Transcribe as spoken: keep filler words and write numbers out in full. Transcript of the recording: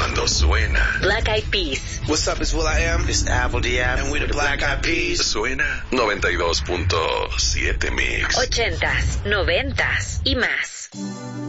cuando suena. Black Eyed Peas. What's up, it's Will I Am. It's Apple D F. And we're the Black Eyed Peas. Suena noventa y dos punto siete Mix. Ochentas, noventas y más.